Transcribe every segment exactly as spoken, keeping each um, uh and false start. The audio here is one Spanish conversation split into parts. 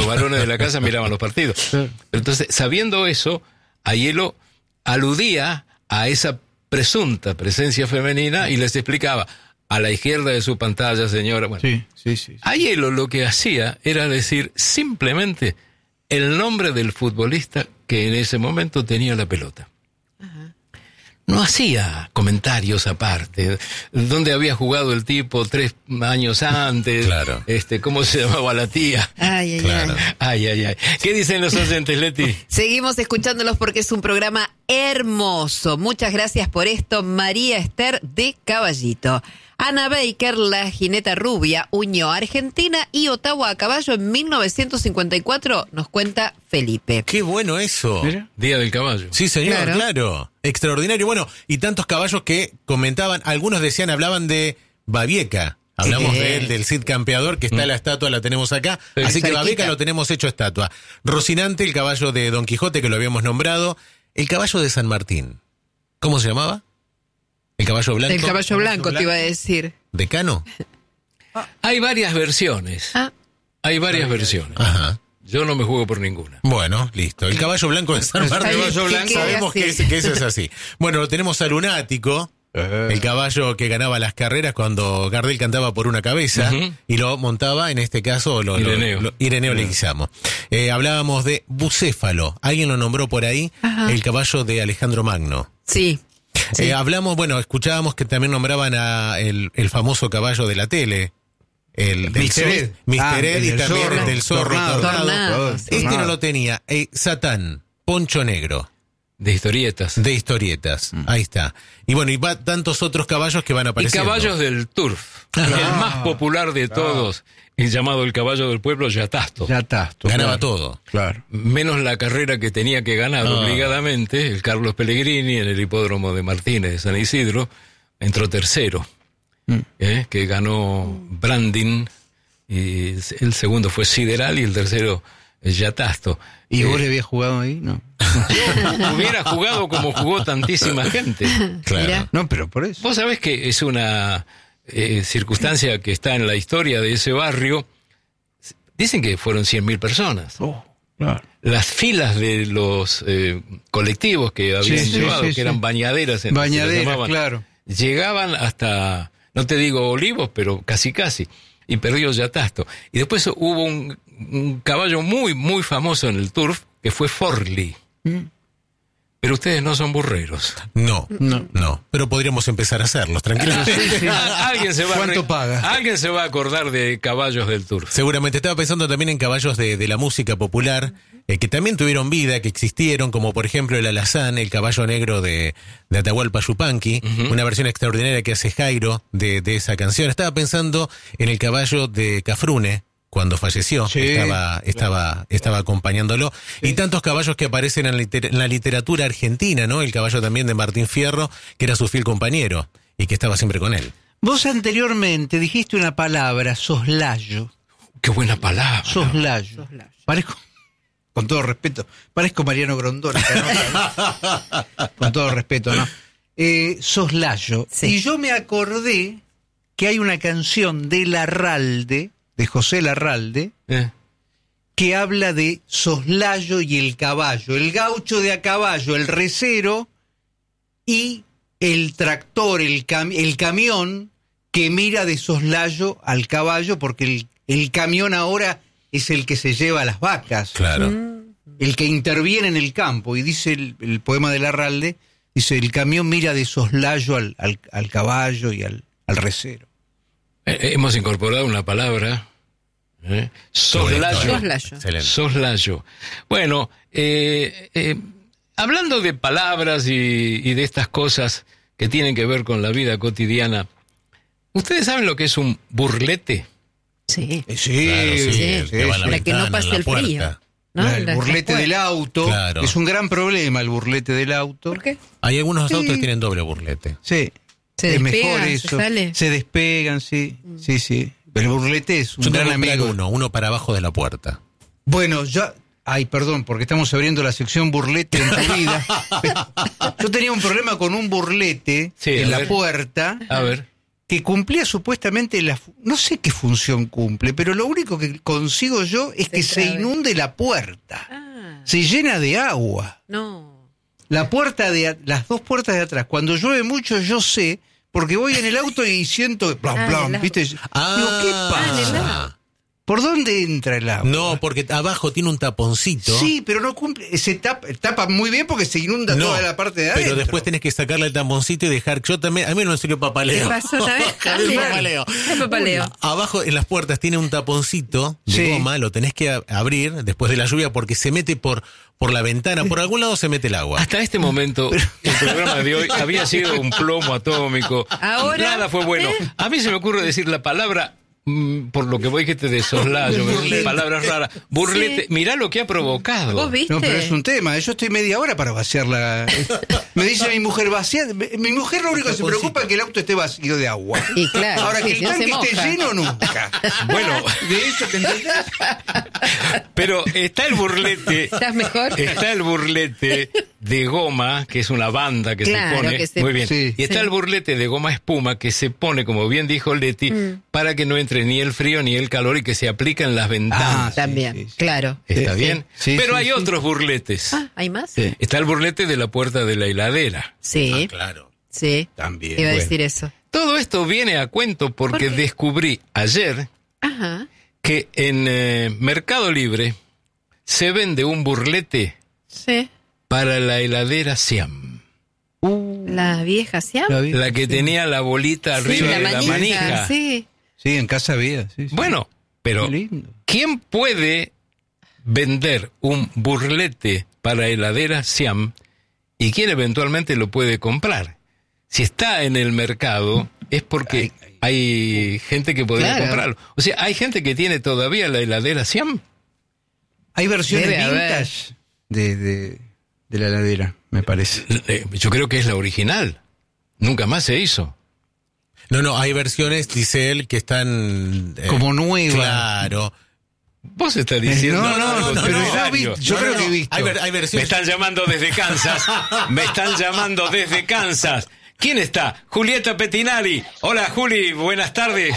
varones de la casa miraban los partidos. Entonces, sabiendo eso, Aiello aludía a esa presunta presencia femenina y les explicaba, a la izquierda de su pantalla, señora. Bueno, sí, sí, sí, sí. Aiello lo que hacía era decir simplemente el nombre del futbolista que en ese momento tenía la pelota. Ajá. No hacía comentarios aparte, dónde había jugado el tipo tres años antes, claro. este, cómo se llamaba la tía. Ay, ay, claro. ay. Ay, ay, ay. ¿Qué dicen los oyentes, Leti? Seguimos escuchándolos porque es un programa hermoso. Muchas gracias por esto, María Esther de Caballito. Ana Baker, la jineta rubia, unió a Argentina y Ottawa a caballo en mil novecientos cincuenta y cuatro, nos cuenta Felipe. ¡Qué bueno eso! ¿Mira? Día del caballo. Sí, señor, claro. Claro. Extraordinario. Bueno, y tantos caballos que comentaban, algunos decían, hablaban de Babieca. Hablamos Sí. de él, del Cid Campeador, que está Mm. la estatua, la tenemos acá. Sí. Así que Cerquita. Babieca lo tenemos hecho estatua. Rocinante, el caballo de Don Quijote, que lo habíamos nombrado. El caballo de San Martín. ¿Cómo se llamaba? El caballo blanco. El caballo blanco, te iba a decir. ¿Decano? Hay varias versiones. Ah. Hay varias versiones. Ajá. Yo no me juego por ninguna. Bueno, listo. El caballo blanco de San Martín. Ay, Caballo ¿qué blanco. quiere Sabemos que, decir? es- que eso es así. Bueno, lo tenemos a Lunático. El caballo que ganaba las carreras cuando Gardel cantaba por una cabeza, Ujú. y lo montaba, en este caso, lo, lo- Ireneo. lo- Ireneo Leguizamo. Eh, hablábamos de Bucéfalo, alguien lo nombró por ahí, Ajá. el caballo de Alejandro Magno. Sí. Sí. Eh, hablamos, bueno, escuchábamos que también nombraban a el, el famoso caballo de la tele, el del Mister Zor- Ed. Mister Ah, Ed, el y del también zorro. el del zorro Tornado. Tornado. Tornado, sí. Este no Tornado. lo tenía. Eh, Satán, Poncho Negro. De historietas. De historietas, ahí está. Y bueno, y va tantos otros caballos que van Y apareciendo. caballos del turf. El más popular de todos, el llamado el caballo del pueblo, Yatasto. Ya está. Ganaba claro. todo. Claro. Menos la carrera que tenía que ganar Ah. obligadamente, el Carlos Pellegrini en el hipódromo de Martínez de San Isidro, entró tercero, Mm. ¿eh? que ganó Brandin, y el segundo fue Sideral y el tercero Yatasto. ¿Y Eh, vos le habías jugado ahí? No. hubiera jugado como jugó tantísima gente. Claro. Mira. No, pero por eso. Vos sabés que es una eh, circunstancia que está en la historia de ese barrio. Dicen que fueron cien mil personas. Oh, claro. Las filas de los eh, colectivos que habían Sí, sí, llevado, sí, que sí. eran bañaderas, en- se las Bañaderas, llamaban, claro. llegaban hasta, no te digo Olivos, pero casi casi, y perdió Yatasto. Y después hubo un, un caballo muy, muy famoso en el turf, que fue Forlì. Mm. Pero ustedes no son burreros. No, No. no. Pero podríamos empezar a hacerlos, tranquilamente. Sí, sí. Alguien se va a ¿Cuánto re- paga? Alguien se va a acordar de caballos del turf. Seguramente estaba pensando también en caballos de, de la música popular, eh, que también tuvieron vida, que existieron, como por ejemplo el alazán, el caballo negro de, de Atahualpa Yupanqui, Ujú. una versión extraordinaria que hace Jairo de, de esa canción. Estaba pensando en el caballo de Cafrune, cuando falleció, Sí, estaba, estaba, estaba acompañándolo, y tantos caballos que aparecen en la, liter- en la literatura argentina, ¿no? El caballo también de Martín Fierro, que era su fiel compañero, y que estaba siempre con él. Vos anteriormente dijiste una palabra, soslayo. Qué buena palabra. Soslayo. Parezco, con todo respeto, parezco Mariano Grondona. ¿no? Con todo respeto, ¿no? Eh, soslayo. Sí. Y yo me acordé que hay una canción de Larralde, de José Larralde, Eh, que habla de soslayo y el caballo, el gaucho de a caballo, el recero y el tractor, el, cam- el camión que mira de soslayo al caballo, porque el, el camión ahora es el que se lleva a las vacas, Claro. el que interviene en el campo. Y dice el, el poema de Larralde, dice, el camión mira de soslayo al, al, al caballo y al, al recero. eh, hemos incorporado una palabra. ¿eh? Soslayo. Soslayo. Excelente. Soslayo. Bueno, eh, eh, hablando de palabras y, y de estas cosas que tienen que ver con la vida cotidiana, ¿ustedes saben lo que es un burlete? Sí. Eh, Sí, Claro, sí, sí, el que va a la Para que no ventana, pase en la el frío. puerta. ¿no? La- el La- burlete la- del auto Claro. es un gran problema, el burlete del auto. ¿Por qué? Hay algunos Sí. autos que tienen doble burlete. Sí. Se es despega, mejor se eso. sale. Se despegan, sí. Sí, sí. Pero el burlete es un Yo tengo gran que comprar amigo. uno, uno para abajo de la puerta. Bueno, ya. Ay, perdón, porque estamos abriendo la sección burlete en tu vida. Yo tenía un problema con un burlete Sí, en a la ver. puerta A ver. que cumplía supuestamente la... No sé qué función cumple, pero lo único que consigo yo es que se inunde la puerta. Ah. Se llena de agua. No. La puerta de... Las dos puertas de atrás. Cuando llueve mucho yo sé, porque voy en el auto y siento... Blam, Ah, blam, el ¿viste? Ah, Digo, ¿qué Ah, el pasa? agua. ¿Por dónde entra el agua? No, porque abajo tiene un taponcito. Sí, pero no cumple... Se tapa, tapa muy bien porque se inunda No, toda la parte de adentro. pero después tenés que sacarle el taponcito y dejar. Yo también, a mí no me sirvió papaleo. ¿Qué pasó otra vez? El Bien. papaleo. El papaleo. Abajo en las puertas tiene un taponcito de Sí. goma, lo tenés que a- abrir después de la lluvia porque se mete por, por la ventana, por algún lado se mete el agua. Hasta este momento, el programa de hoy había sido un plomo atómico. Ahora, Nada fue bueno. ¿eh? A mí se me ocurre decir la palabra, mm, por lo que vos dijiste de soslayo, Burlete. palabras raras. Burlete. Sí. Mirá lo que ha provocado. ¿Vos viste? No, pero es un tema. Yo estoy media hora para vaciar la... Me dice mi mujer, vaciar... Mi mujer lo único que se preocupa es que el auto esté vacío de agua. Y claro, Ahora, sí, que el si no se tanque esté moja. lleno, nunca. Bueno, ¿De eso te entendés? pero está el burlete. ¿Estás mejor? Está el burlete de goma, que es una banda que Claro, se pone. que se- Muy bien. Sí. Y está Sí. el burlete de goma espuma que se pone, como bien dijo Leti, Mm. para que no entre ni el frío ni el calor y que se aplica en las ventanas. Ah, También, sí, sí, sí. claro. ¿Está Sí, bien? sí, Pero sí, hay sí. otros burletes. Ah, ¿hay más? Sí. Está el burlete de la puerta de la heladera. Sí, Ah, claro. sí. También. Iba a Bueno. decir eso. Todo esto viene a cuento porque ¿Por qué? descubrí ayer Ajá. que en eh, Mercado Libre se vende un burlete Sí. para la heladera Siam. La vieja Siam. ¿La vi? La que tenía la bolita Sí, arriba la de la manija. manija. Sí. Sí, en casa había. Sí, sí. Bueno, pero Qué lindo. ¿quién puede vender un burlete para heladera Siam y quién eventualmente lo puede comprar? Si está en el mercado es porque hay gente que podría Claro. comprarlo. O sea, hay gente que tiene todavía la heladera Siam. Hay versiones Debe haber. vintage de, de, de la heladera, me parece. Eh, Yo creo que es la original. Nunca más se hizo. No, no, hay versiones, dice él, que están... eh, Como nuevas. Claro. Vos estás diciendo No, no, algo no, pero yo, temerario. vi- yo No, creo no, que he no, visto. Hay, ver- hay Me versiones... están llamando desde Kansas. Me están llamando desde Kansas. ¿Quién está? Julieta Petinari. Hola, Juli. Buenas tardes.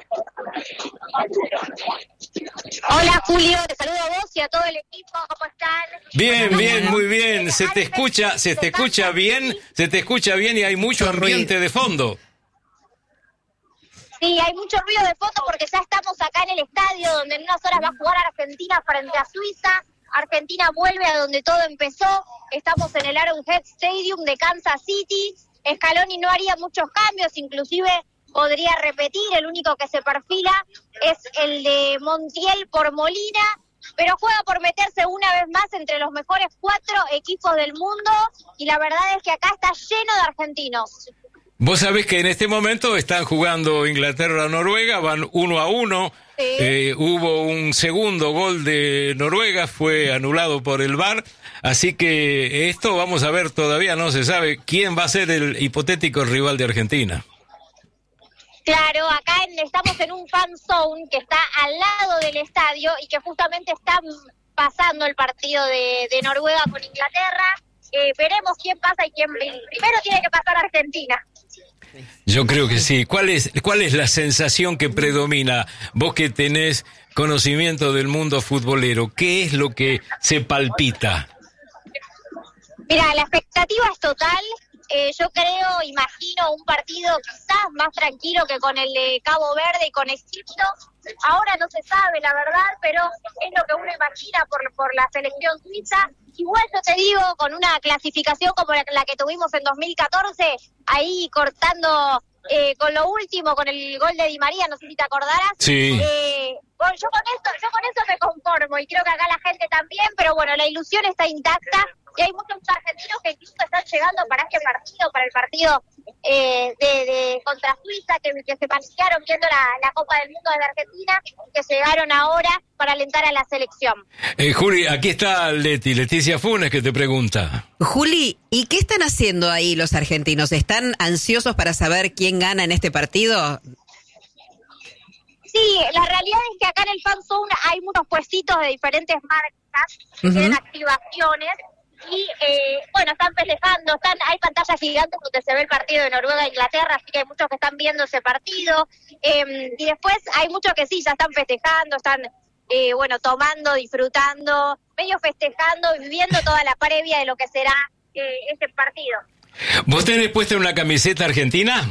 Hola Julio, te saludo a vos y a todo el equipo, ¿cómo están? Bien, bien, muy bien. Se te escucha, se te escucha bien, se te escucha bien y hay mucho ambiente de fondo. Sí, hay mucho ruido de fondo porque ya estamos acá en el estadio donde en unas horas va a jugar Argentina frente a Suiza. Argentina vuelve a donde todo empezó. Estamos en el Arrowhead Stadium de Kansas City. Scaloni no haría muchos cambios, inclusive podría repetir. El único que se perfila es el de Montiel por Molina, pero juega por meterse una vez más entre los mejores cuatro equipos del mundo y la verdad es que acá está lleno de argentinos. Vos sabés que en este momento están jugando Inglaterra-Noruega, van uno a uno. Sí. Eh, hubo un segundo gol de Noruega, fue anulado por el V A R. Así que esto vamos a ver, todavía no se sabe quién va a ser el hipotético rival de Argentina. Claro, acá en- estamos en un fan zone que está al lado del estadio y que justamente está pasando el partido de, de Noruega con Inglaterra. Eh, veremos quién pasa y quién primero tiene que pasar Argentina. Yo creo que sí. ¿Cuál es, cuál es la sensación que predomina? Vos que tenés conocimiento del mundo futbolero, ¿qué es lo que se palpita? Mira, la expectativa es total. Eh, yo creo, imagino un partido quizás más tranquilo que con el de Cabo Verde y con Egipto. Ahora no se sabe, la verdad, pero es lo que uno imagina por, por la selección suiza. Igual yo te digo, con una clasificación como la, la que tuvimos en dos mil catorce, ahí cortando eh, con lo último, con el gol de Di María, no sé si te acordarás. Sí. Eh, bueno, yo con esto, yo con eso me conformo y creo que acá la gente también, pero bueno, la ilusión está intacta y hay muchos argentinos que incluso están llegando para este partido, para el partido eh, de, de contra Suiza, que, que se pasearon viendo la, la Copa del Mundo desde Argentina, que llegaron ahora para alentar a la selección. Eh, Juli, aquí está Leti, Leticia Funes que te pregunta. Juli, ¿y qué están haciendo ahí los argentinos? ¿Están ansiosos para saber quién gana en este partido? Sí, la realidad es que acá en el Fan Zone hay muchos puestitos de diferentes marcas que Ujú. tienen activaciones Y eh, bueno, están festejando, están, hay pantallas gigantes donde se ve el partido de Noruega-Inglaterra, así que hay muchos que están viendo ese partido. Eh, y después hay muchos que sí, ya están festejando, están, eh, bueno, tomando, disfrutando, medio festejando, viviendo toda la previa de lo que será eh, ese partido. ¿Vos tenés puesta una camiseta argentina?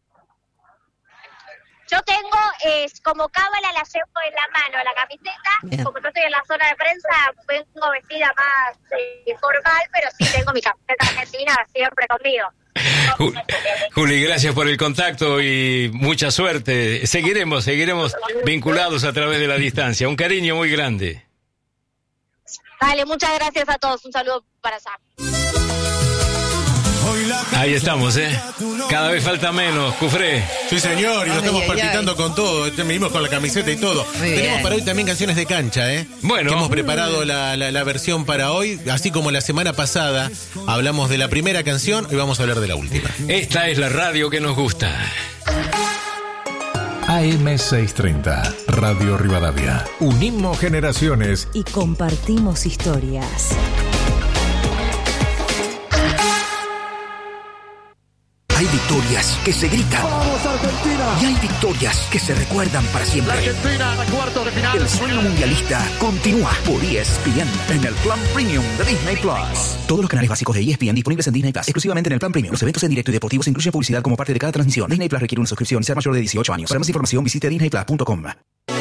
Yo tengo, eh, como cábala la llevo en la mano, la camiseta. Bien. Como yo estoy en la zona de prensa, vengo vestida más eh, formal, pero sí tengo mi camiseta argentina siempre conmigo. Juli, gracias por el contacto y mucha suerte. Seguiremos, seguiremos vinculados a través de la distancia. Un cariño muy grande. Dale, muchas gracias a todos. Un saludo para allá. Ahí estamos, ¿eh? Cada vez falta menos, Cufré. Sí, señor, y lo Ay, estamos ay, palpitando ay. con todo. Venimos con la camiseta y todo. Muy Tenemos bien. para hoy también canciones de cancha, ¿eh? Bueno. Que hemos preparado la, la, la versión para hoy. Así como la semana pasada hablamos de la primera canción, hoy vamos a hablar de la última. Esta es la radio que nos gusta. A M seiscientos treinta, Radio Rivadavia. Unimos generaciones. Y compartimos historias. Hay victorias que se gritan. ¡Vamos, Argentina! Y hay victorias que se recuerdan para siempre. La Argentina a cuartos de final. El sueño mundialista continúa por E S P N en el plan premium de Disney Plus. Todos los canales básicos de E S P N disponibles en Disney Plus, exclusivamente en el plan premium. Los eventos en directo y deportivos incluyen publicidad como parte de cada transmisión. Disney Plus requiere una suscripción y ser mayor de dieciocho años. Para más información visite disney plus punto com.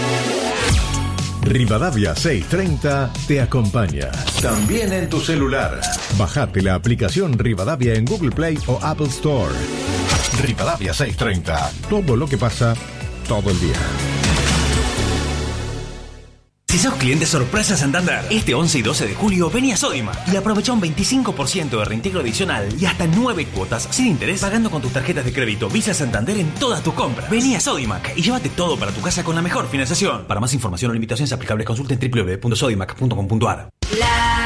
Rivadavia seiscientos treinta te acompaña. También en tu celular. Bajate la aplicación Rivadavia en Google Play o Apple Store. Rivadavia seiscientos treinta. Todo lo que pasa, todo el día. Si sos cliente sorpresa Santander, este once y doce de julio vení a Sodimac y aprovecha un veinticinco por ciento de reintegro adicional y hasta nueve cuotas sin interés pagando con tus tarjetas de crédito Visa Santander en todas tus compras. Vení a Sodimac y llévate todo para tu casa con la mejor financiación. Para más información o limitaciones aplicables consulta en doble u doble u doble u punto sodimac punto com punto a r. La